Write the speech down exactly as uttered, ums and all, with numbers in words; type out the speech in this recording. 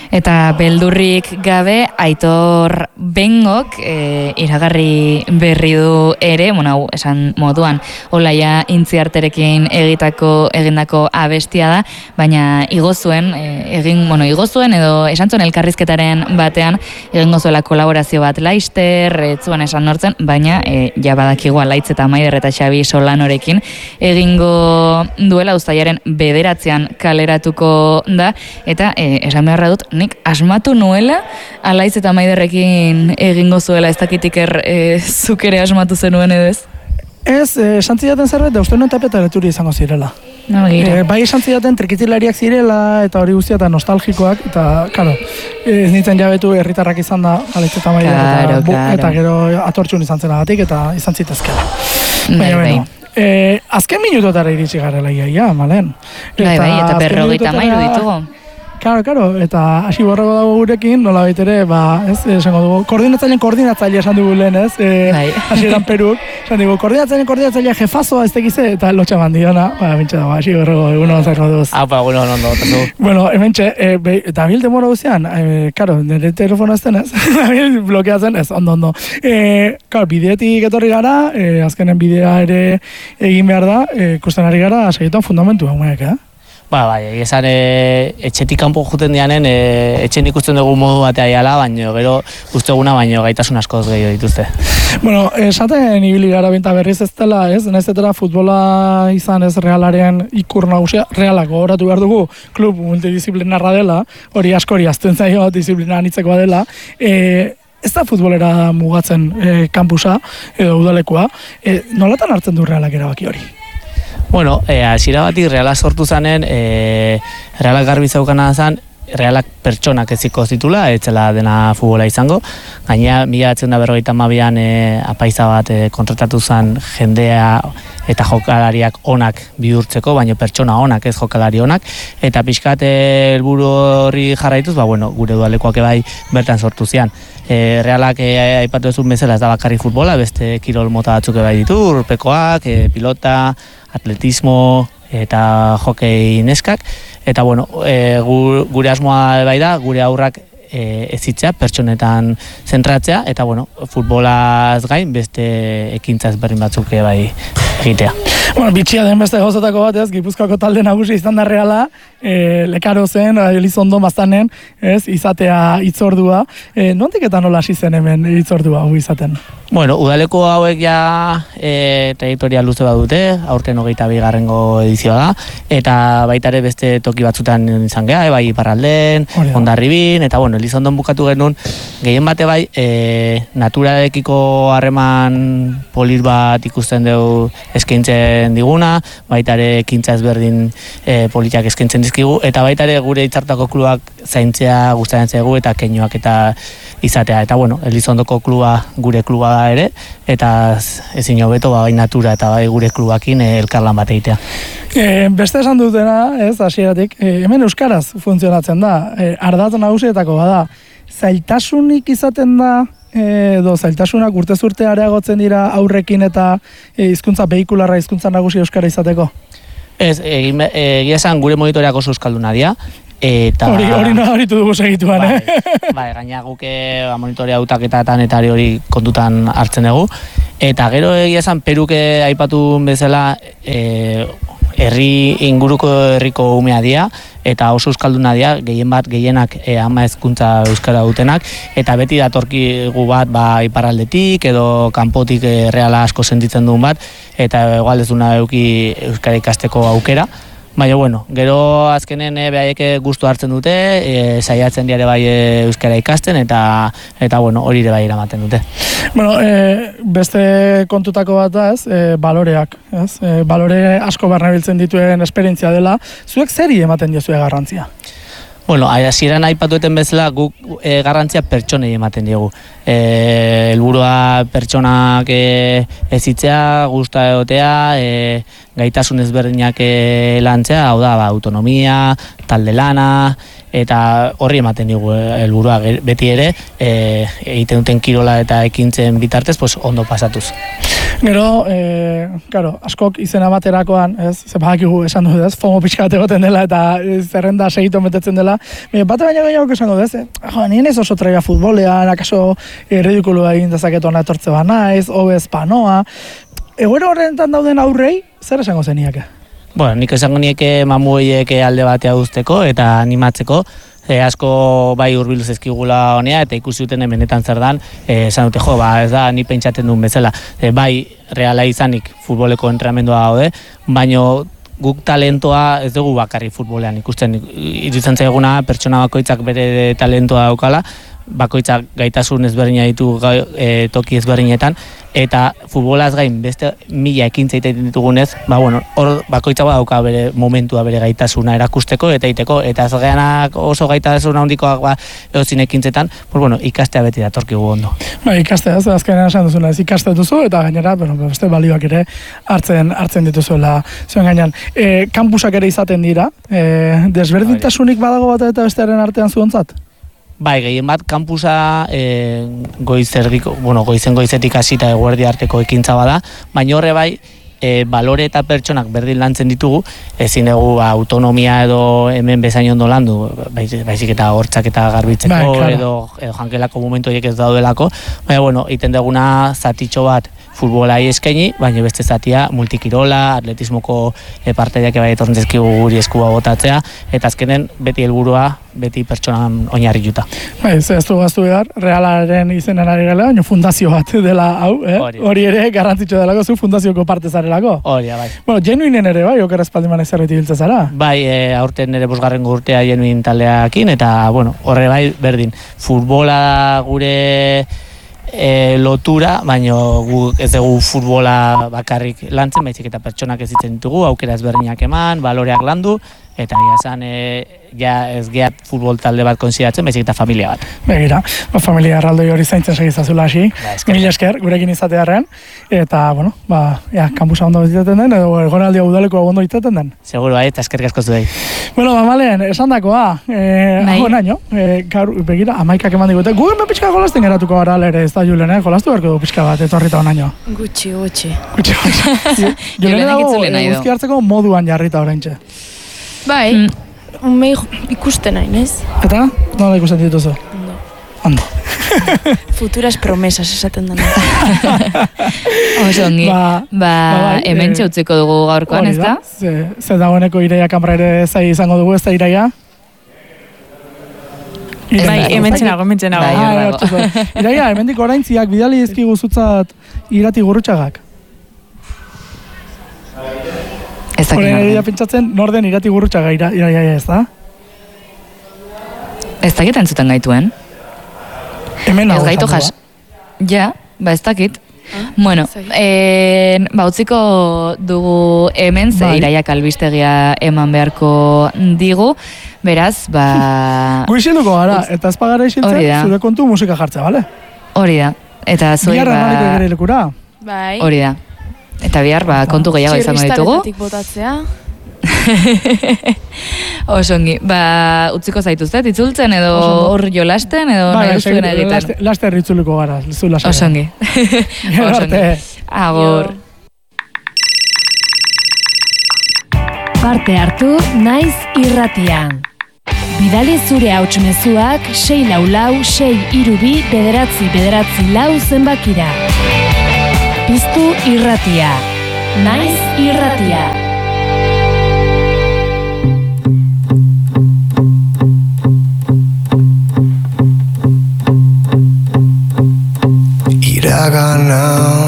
Eta beldurrik gabe, Aitor Bengok e, iragarri berri du ere, bueno, hau, esan moduan, Olaia Intziarterekin egitako egindako abestia da, baina igo zuen, e, egin, bueno, igo zuen edo esan zuen elkarrizketaren batean, egingo zuela kolaborazio bat Laister, ez zuen esan nortzen, baina e, ja badakigu Alaitz eta Maider eta Xabi Solanorekin egingo duela uztailaren bederatzean kaleratuko da, eta e, esan beharra dut, nik asmatu nuela Alaitz eta Maiderrekin egingo zuela, ez dakitik er, e, zuk ere asmatu zenuen edez? Ez, esan zidaten zerbait, da uste nuen tapetaleturi izango zirela. No, e, bai esan zidaten trikitilariak zirela, eta hori guztia eta nostalgikoak, eta, karo, ez nintzen jabetu herritarrak izan da, Alaitz eta Maider, claro, eta, bu, claro. eta gero atortxun izan zenagatik, eta izan zitezkela. Bai, bai. E, azken minutotara iritsi garela iaia, malen. Bai, bai, eta berrogeita mairu ditugu. Karo, karo, eta hasi borrego dago gurekin, nola baitere, ba, ez, esango dugu, koordinatzailean koordinatzaile esan dugu lehen, ez, e, bai. hasi eran Peruk, esan dugu, koordinatzailean koordinatzailea jefazoa ez tekize, eta lotxa bandiona, ba, bintxe dago, hasi borrego, egun hon zaino duz. Apa, egun hon ondo, tazu. Bueno, hemen txe, e, eta bil demora guzian, e, karo, nire telefono ez denez, bil blokeatzen, ez, ondo, ondo. E, karo, bideetik etorri gara, e, azkenen bidea ere egin behar da, e, ikusten ari gara, segietan fundamentu hauek, eh? Ba, bai, esan e, etxetik kanpo juten dianen, e, etxen ikusten dugu modu batea iala, baina gero usteguna baino gaitasun askoz gehiago dituzte. Bueno, esaten ibili gara binta berriz ez dela, ez? Nahizetera futbola izan ez Realaren ikur nagusia, Realak gogoratu behar dugu, klub multidisciplinarra dela, hori askori azten zaio disiplina anitzekoa dela, e, ez da futbolera mugatzen e, kampusa edo udalekoa, e, nolatan hartzen du Realak erabaki hori? Bueno, e, hasiera batik Reala sortu zanen, e, Realak garbi zaukana zen, Realak pertsonak eziko zitula, etzela dena futbola izango. Gainera, mila bederatziehun eta berrogeita hamabian e, apaiza bat e, kontratatu zen jendea eta jokalariak onak bihurtzeko, baina pertsona onak ez jokalari onak. Eta pixkat helburu horri jarraituz, ba, bueno, gure udalekoak ebai bertan sortu zian. E, Realak e, aipatu ezun bezala ez da bakarri futbola, beste kirol mota batzuk ebai ditu, urpekoak, e, pilota, atletismo eta hokei neskak, eta bueno, e, gure asmoa bai da, gure aurrak e, ezitzea, pertsonetan zentratzea, eta bueno, futbolaz gain beste ekintza ezberdin batzuk bai egitea. Bueno, bitxia den beste gauzatako bat, ez, Gipuzkoako talde nagusi izan da Reala, e, lekaro zen, Elizondo maztanen, ez, izatea hitzordua. E, nondik eta nola hasi zen hemen hitzordua hau izaten? Bueno, udaleko hauek ja e, trajektoria luze bat dute, aurten hogeita bigarrengo edizioa da, eta baita ere beste toki batzutan izan geha, e, bai Iparralden, Hondarribin, eta bueno, Elizondon bukatu genuen, gehien bate bai, e, naturarekiko harreman polit bat ikusten dugu eskaintzen diguna, baita ere ekintza ezberdin e, politiak eskaintzen dizkigu, eta baita ere gure hitzartako klubak zaintzea gustatzen zaigu eta keinoak eta izatea, eta bueno, Elizondoko kluba gure kluba da ere, eta ezin hobeto bai natura eta bai gure klubakin e, elkarlan bat egitea. E, beste esan dutena, ez, hasieratik, e, hemen euskaraz funtzionatzen da, e, ardatz nagusietako bada, zailtasunik izaten da, edo zailtasunak urtez urte areagotzen dira aurrekin eta e, hizkuntza behikularra, hizkuntza nagusi euskara izateko? Ez, egia e, esan gure monitoreak oso euskalduna dira, eta hori hori nabaritu dugu segituan, bai, eh? Bai, gaina guke ba, monitorea utaketatan eta hori kontutan hartzen dugu. Eta gero egia esan Peruke aipatu bezala e, herri inguruko herriko umea dira, eta oso euskalduna dira, gehien bat gehienak e, ama hezkuntza euskara dutenak, eta beti datorkigu bat ba, iparraldetik edo kanpotik e, Reala asko sentitzen duen bat, eta igual ez duna eduki euskara ikasteko aukera. Baina, bueno, gero azkenen e, behaiek gustu hartzen dute, e, saiatzen diare bai e, euskara ikasten, eta, eta bueno, hori ere bai eramaten dute. Bueno, e, beste kontutako bat da, ez, e, baloreak, ez? E, balore asko barnebiltzen dituen esperientzia dela, zuek zeri ematen diozue garrantzia? Bueno, hasieran aipatueten bezala guk e, garrantzia pertsonei ematen diegu. E, helburua pertsonak e, ezitzea, gusta egotea, e, gaitasun ezberdinak e, lantzea, hau da, ba, autonomia, talde lana, eta horri ematen digu helburua beti ere, e, egiten duten kirola eta ekintzen bitartez, pues, ondo pasatuz. Gero, e, claro, askok izena baterakoan, ez, ze badakigu esan du ez, fomo pixka bat egoten dela eta zerrenda segito metetzen dela, e, bat baina gehiago esan du ez, e, jo, nien ez oso traia futbolean, akaso e, ridikulua egin dezaket hona etortze ba naiz, hobez panoa, egoera horretan dauden aurrei, zer esango zeniake? Bueno, nik esango nieke mamuiek alde batea uzteko eta animatzeko, e, asko bai hurbildu zaizkigula honea eta ikusi duten benetan zer dan, e, esan dute jo, ba, ez da ni pentsatzen duen bezala, e, bai reala izanik futboleko entrenamendua gaude, baino guk talentoa ez dugu bakarri futbolean ikusten, iruditzen zaiguna pertsona bakoitzak bere talentoa daukala, bakoitzak gaitasun ezberdina ditu e, toki ezberdinetan, eta futbolaz gain beste mila ekintza egiten ditugunez, ba, bueno, hor bakoitza dauka bere momentua, bere gaitasuna erakusteko eta egiteko, eta ez geanak oso gaitasuna handikoak ba, eozin ekintzetan, pues, bueno, ikastea beti datorkigu ondo. Ba, ikastea, ez azkenean esan duzuna, ez ikaste duzu, eta gainera, bueno, beste balioak ere hartzen hartzen dituzuela zuen gainean. E, kampusak ere izaten dira, e, desberdintasunik badago bat eta bestearen artean zuontzat? Bai, gehien bat, kampusa e, goizerdiko, bueno, goizen goizetik hasita eguerdi arteko ekintza bada, baina horre bai, e, balore eta pertsonak berdin lantzen ditugu, ezin dugu ba, autonomia edo hemen bezain ondo landu, baizik eta hortzak eta garbitzeko, bai, claro. edo, edo jankelako momentu horiek ez daudelako, baina, bueno, iten duguna zatitxo bat futbolai eskaini, baina beste zatia multikirola, atletismoko e, parteiak bai etorren zezkigu guri eskua botatzea, eta azkenen beti helburua beti pertsonan oinarrituta. Bai, ez ez du gaztu behar, realaren izenan ari gala, baina fundazio bat dela hau, eh? Hori ere garrantzitsu delako, zu fundazioko parte zarelako. Hori, bai. Bueno, Genuinen ere, bai, oker espaldiman ezerreti biltza zara? Bai, e, aurten ere bosgarren urtea Genuin taldeakin, eta, bueno, horre bai, berdin, futbola gure e, lotura, baina gu ez dugu futbola bakarrik lantzen, baizik eta pertsonak ez ditzen ditugu, aukera ezberdinak eman, baloreak landu, eta gira esan, e, ja ez gehat futbol talde bat konsideratzen, baizik eta familia bat. Begira, ba, familia erraldoi hori zaintzen segizazula hasi, ba, mila esker, gurekin izatearen, eta, bueno, ba, ja, kampusa ondo bizitaten den, edo egonaldia udaleko ondo bizitaten den. Seguro, bai, eta eskerrik asko zuei. Bueno, ba, malen, esan dakoa, eh, hau naino, eh, gaur, begira, amaikak eman digute, gu hemen pixka jolasten geratuko gara ere, ez da Julen, eh? Jolastu beharko du pixka bat, etorrita onaino. Gutxi, gutxi. Gutxi, gutxi. Julen dago, guzki hartzeko moduan jarrita oraintxe. Bai, mm. Umei ikusten nahi, nez? Eta? Nola ikusten dituzu? Ondo. Ondo. Futuras promesas esaten dena. Oso ongi. Ba, ba bai, hemen e, txautzeko dugu gaurkoan, ez da? Ze, ze dagoeneko Iraia kamera ere zai izango dugu, ez da Iraia? Bai, hemen txenago, hemen txenago. Iraia, hemendik oraintziak bidali izkigu zutzat irati gurrutxagak. Horren egia pentsatzen, norden irati gurrutxaga iraia ez da? Ez dakit entzuten gaituen. Hemen hau ez gaitu jas. Ja, ba ez dakit. Ah, bueno, eh, ba utziko dugu hemen, ze bai. Iraiak albistegia eman beharko digu. Beraz, ba... Gu isilduko gara, eta ez pagara isiltzen, zure kontu musika jartzea, bale? Hori da. Eta zuei ba... Biarra naliko egere lekura? Bai. Hori da. Eta bihar, ba, kontu gehiago izango ditugu. Txirristaretatik botatzea. Osongi, ba, utziko zaituztet, itzultzen edo hor jolasten edo ba, nahi duzuen egiten. Laster itzuliko gara, zu lasera. Osongi. Osongi. Agor. Parte hartu naiz irratian. Bidali zure hauts mezuak sei lau lau sei hiru bi bederatzi bederatzi lau zenbakira. Piztu irratia. Naiz irratia. Iragana